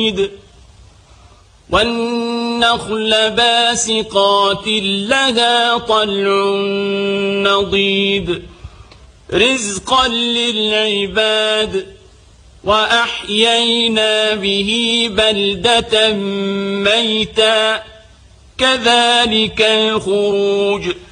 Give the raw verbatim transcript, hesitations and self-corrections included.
والنخل باسقات لها طلع نضيد رزقا للعباد وأحيينا به بلدة ميتا كذلك الخروج.